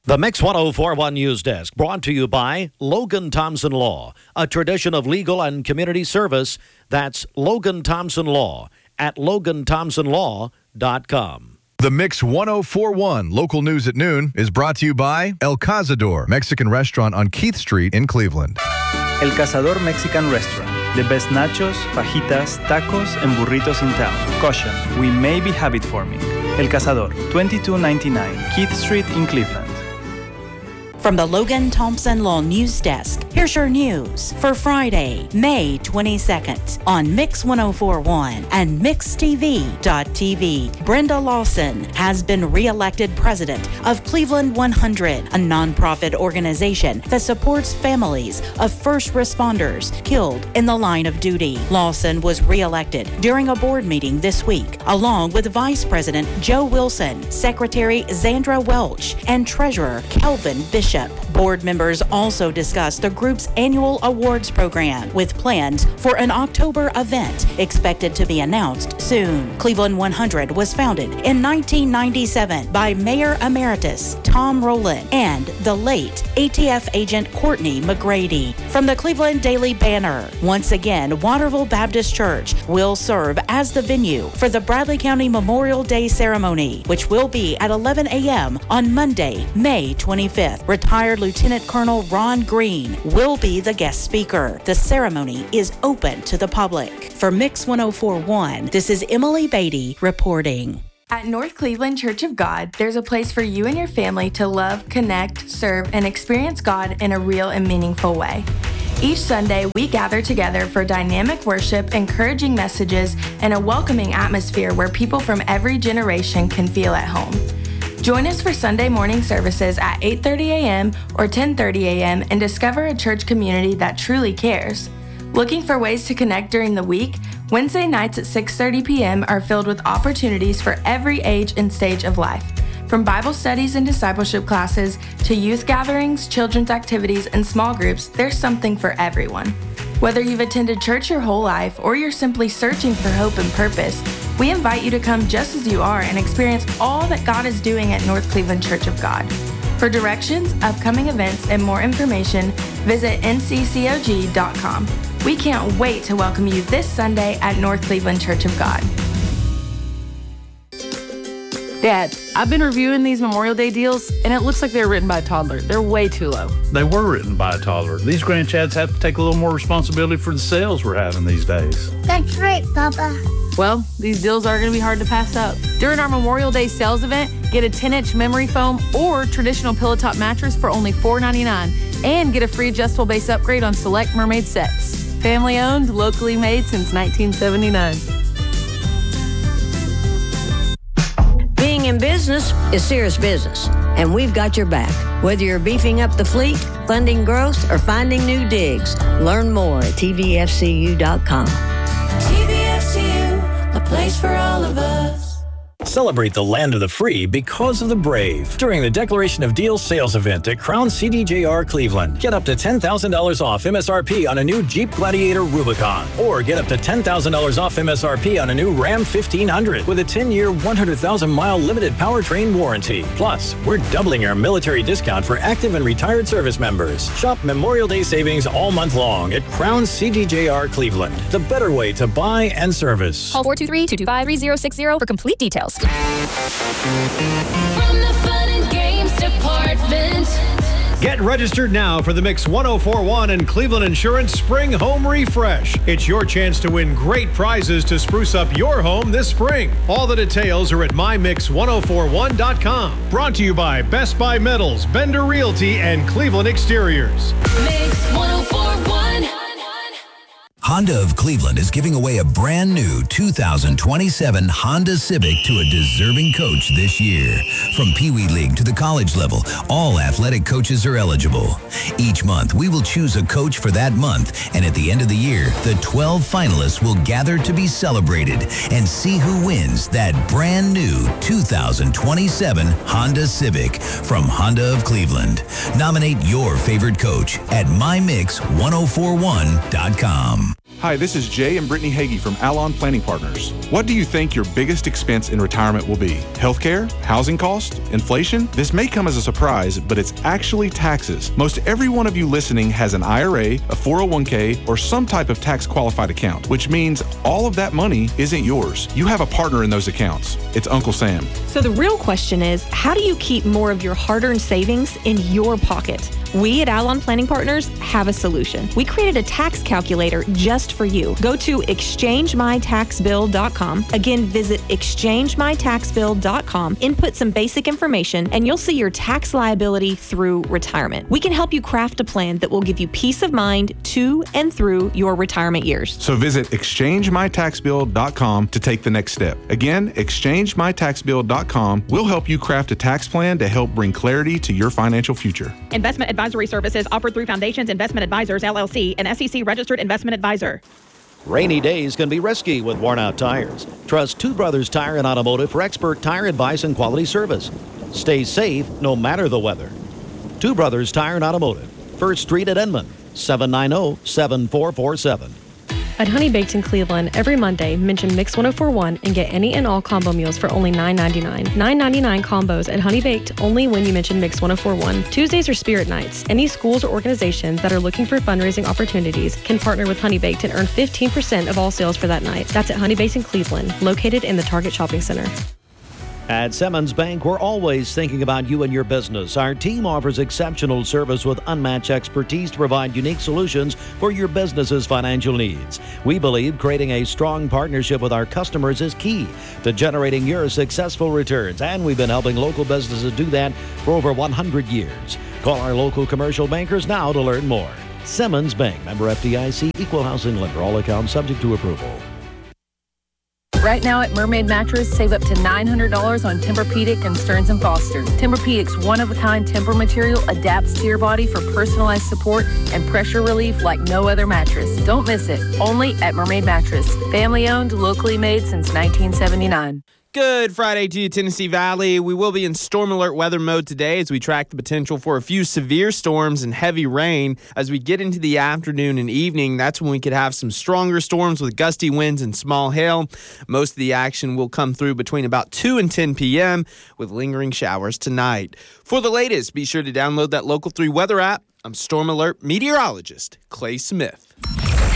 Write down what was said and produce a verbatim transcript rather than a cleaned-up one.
The Mix ten forty-one News Desk brought to you by Logan Thompson Law, a tradition of legal and community service. That's Logan Thompson Law at logan thompson law dot com. The Mix ten forty-one local news at noon is brought to you by El Cazador, Mexican restaurant on Keith Street in Cleveland. El Cazador Mexican Restaurant. The best nachos, fajitas, tacos, and burritos in town. Caution, we may be habit forming. El Cazador, twenty-two ninety-nine Keith Street in Cleveland. From the Logan Thompson Law News Desk, here's your news for Friday, May twenty-second on Mix ten forty-one and mix t v dot t v. Brenda Lawson has been re-elected president of Cleveland one hundred, a nonprofit organization that supports families of first responders killed in the line of duty. Lawson was re-elected during a board meeting this week, along with Vice President Joe Wilson, Secretary Zandra Welch, and Treasurer Kelvin Bishop. Board members also discussed the group's annual awards program with plans for an October event expected to be announced soon. Cleveland one hundred was founded in nineteen ninety-seven by Mayor Emeritus Tom Rowland and the late A T F agent Courtney McGrady. From the Cleveland Daily Banner, once again, Waterville Baptist Church will serve as the venue for the Bradley County Memorial Day ceremony, which will be at eleven a.m. on Monday, May twenty-fifth. Retired Lieutenant Colonel Ron Green will be the guest speaker. The ceremony is open to the public. For Mix ten forty-one, this is Emily Beatty reporting. At North Cleveland Church of God, there's a place for you and your family to love, connect, serve, and experience God in a real and meaningful way. Each Sunday, we gather together for dynamic worship, encouraging messages, and a welcoming atmosphere where people from every generation can feel at home. Join us for Sunday morning services at eight thirty a.m. or ten thirty a.m. and discover a church community that truly cares. Looking for ways to connect during the week? Wednesday nights at six thirty p.m. are filled with opportunities for every age and stage of life. From Bible studies and discipleship classes to youth gatherings, children's activities, and small groups, there's something for everyone. Whether you've attended church your whole life or you're simply searching for hope and purpose, we invite you to come just as you are and experience all that God is doing at North Cleveland Church of God. For directions, upcoming events, and more information, visit n c c o g dot com. We can't wait to welcome you this Sunday at North Cleveland Church of God. Dad, I've been reviewing these Memorial Day deals, and it looks like they're written by a toddler. They're way too low. They were written by a toddler. These grandchads have to take a little more responsibility for the sales we're having these days. That's right, Papa. Well, these deals are going to be hard to pass up. During our Memorial Day sales event, get a ten-inch memory foam or traditional pillow top mattress for only four ninety-nine, and get a free adjustable base upgrade on select Mermaid sets. Family owned, locally made since nineteen seventy-nine. Being in business is serious business, and we've got your back. Whether you're beefing up the fleet, funding growth, or finding new digs, learn more at t v f c u dot com. T V F C U, a place for all of us. Celebrate the land of the free because of the brave during the Declaration of Deals sales event at Crown C D J R Cleveland. Get up to ten thousand dollars off M S R P on a new Jeep Gladiator Rubicon, or get up to ten thousand dollars off M S R P on a new Ram fifteen hundred with a ten-year, one hundred thousand mile limited powertrain warranty. Plus, we're doubling our military discount for active and retired service members. Shop Memorial Day savings all month long at Crown C D J R Cleveland, the better way to buy and service. Call four two three, two two five, three zero six zero for complete details. From the Fun and Games Department. Get registered now for the Mix ten forty-one and Cleveland Insurance Spring Home Refresh. It's your chance to win great prizes to spruce up your home this spring. All the details are at my mix ten forty-one dot com. Brought to you by Best Buy Metals, Bender Realty, and Cleveland Exteriors. Mix ten forty-one. Honda of Cleveland is giving away a brand new two thousand twenty-seven Honda Civic to a deserving coach this year. From Pee Wee League to the college level, all athletic coaches are eligible. Each month, we will choose a coach for that month, and at the end of the year, the twelve finalists will gather to be celebrated and see who wins that brand new two thousand twenty-seven Honda Civic from Honda of Cleveland. Nominate your favorite coach at my mix ten forty-one dot com. Hi, this is Jay and Brittany Hagee from Alon Planning Partners. What do you think your biggest expense in retirement will be? Healthcare? Housing costs? Inflation? This may come as a surprise, but it's actually taxes. Most every one of you listening has an I R A, a four oh one k, or some type of tax-qualified account, which means all of that money isn't yours. You have a partner in those accounts. It's Uncle Sam. So the real question is, how do you keep more of your hard-earned savings in your pocket? We at Alon Planning Partners have a solution. We created a tax calculator just for you. Go to exchange my tax bill dot com. Again, visit exchange my tax bill dot com, input some basic information, and you'll see your tax liability through retirement. We can help you craft a plan that will give you peace of mind to and through your retirement years. So visit exchange my tax bill dot com to take the next step. Again, exchange my tax bill dot com will help you craft a tax plan to help bring clarity to your financial future. Investment advisory services offered through Foundations Investment Advisors, L L C, an S E C registered investment advisor. Rainy days can be risky with worn-out tires. Trust Two Brothers Tire and Automotive for expert tire advice and quality service. Stay safe no matter the weather. Two Brothers Tire and Automotive, First Street at Enman, seven nine zero, seven four four seven. At Honey Baked in Cleveland, every Monday, mention Mix one oh four point one and get any and all combo meals for only nine ninety-nine. nine ninety-nine combos at Honey Baked only when you mention Mix one oh four point one. Tuesdays are Spirit Nights. Any schools or organizations that are looking for fundraising opportunities can partner with Honey Baked and earn fifteen percent of all sales for that night. That's at Honey Baked in Cleveland, located in the Target Shopping Center. At Simmons Bank, we're always thinking about you and your business. Our team offers exceptional service with unmatched expertise to provide unique solutions for your business's financial needs. We believe creating a strong partnership with our customers is key to generating your successful returns, and we've been helping local businesses do that for over one hundred years. Call our local commercial bankers now to learn more. Simmons Bank, member F D I C, equal housing lender, all accounts subject to approval. Right now at Mermaid Mattress, save up to nine hundred dollars on Tempur-Pedic and Stearns and Foster. Tempur-Pedic's one-of-a-kind Tempur material adapts to your body for personalized support and pressure relief like no other mattress. Don't miss it. Only at Mermaid Mattress. Family-owned, locally made since nineteen seventy-nine. Good Friday to you, Tennessee Valley. We will be in storm alert weather mode today as we track the potential for a few severe storms and heavy rain. As we get into the afternoon and evening, that's when we could have some stronger storms with gusty winds and small hail. Most of the action will come through between about two and ten p.m. with lingering showers tonight. For the latest, be sure to download that Local three weather app. I'm Storm Alert meteorologist Clay Smith.